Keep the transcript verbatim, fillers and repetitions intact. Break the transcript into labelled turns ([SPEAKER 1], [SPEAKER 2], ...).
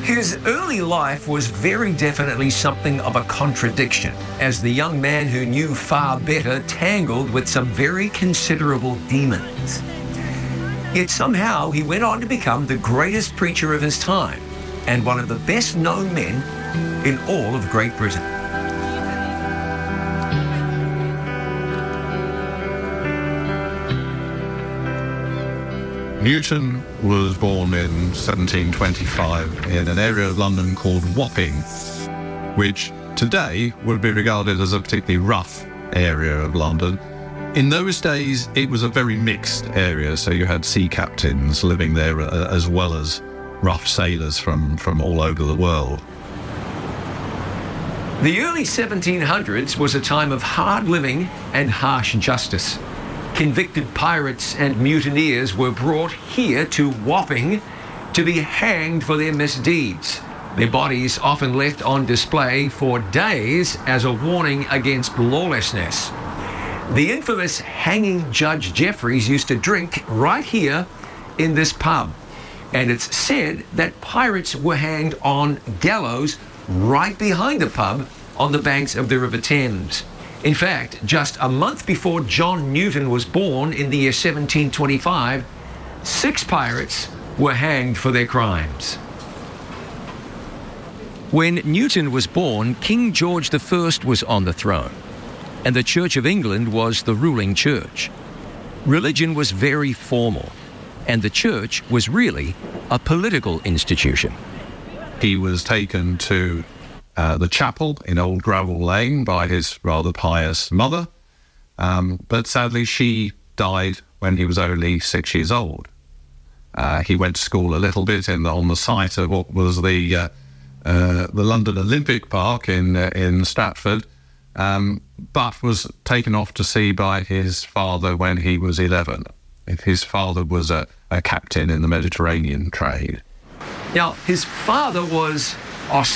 [SPEAKER 1] His early life was very definitely something of a contradiction, as the young man who knew far better tangled with some very considerable demons. Yet somehow he went on to become the greatest preacher of his time and one of the best known men in all of Great Britain.
[SPEAKER 2] Newton was born in seventeen twenty-five in an area of London called Wapping, which today would be regarded as a particularly rough area of London. In those days, it was a very mixed area, so you had sea captains living there uh, as well as rough sailors from, from all over the world.
[SPEAKER 1] The early seventeen hundreds was a time of hard living and harsh justice. Convicted pirates and mutineers were brought here to Wapping to be hanged for their misdeeds. Their bodies often left on display for days as a warning against lawlessness. The infamous hanging Judge Jeffreys used to drink right here in this pub, and it's said that pirates were hanged on gallows right behind the pub on the banks of the River Thames. In fact, just a month before John Newton was born in the year seventeen twenty-five, six pirates were hanged for their crimes. When Newton was born, King George the First was on the throne, and the Church of England was the ruling church. Religion was very formal, and the church was really a political institution.
[SPEAKER 2] He was taken to Uh, the chapel in Old Gravel Lane by his rather pious mother, um, but sadly she died when he was only six years old. Uh, he went to school a little bit in the, on the site of what was the uh, uh, the London Olympic Park in uh, in Stratford, um, but was taken off to sea by his father when he was eleven. His father was a, a captain in the Mediterranean trade.
[SPEAKER 1] Now, his father was